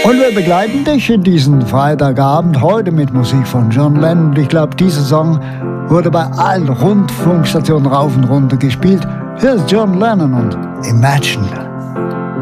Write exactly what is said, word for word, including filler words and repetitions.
Und wir begleiten dich in diesen Freitagabend heute mit Musik von John Lennon. Ich glaube, dieser Song wurde bei allen Rundfunkstationen rauf und runter gespielt. Hier ist John Lennon und Imagine.